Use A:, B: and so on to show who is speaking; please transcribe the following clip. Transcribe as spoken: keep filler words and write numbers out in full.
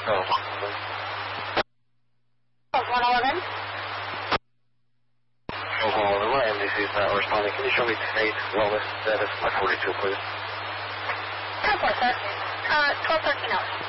A: Oh.
B: one eleven.
A: one eleven, my M D C is not responding. Can you show me state wellness status by forty-two, please?
B: ten four, sir. Uh, twelve thirteen hours.